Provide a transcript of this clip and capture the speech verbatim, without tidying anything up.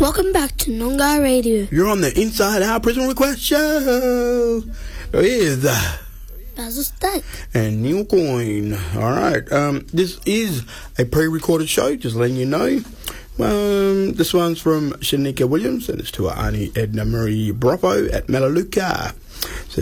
Welcome back to Noongar Radio. You're on the Inside Our Prison Request Show with Basil Stack and Neil Coyne. Alright, um, this is a pre-recorded show, just letting you know. Um, this one's from Shanika Williams, and it's to our Auntie Edna Marie Brofo at Melaleuca.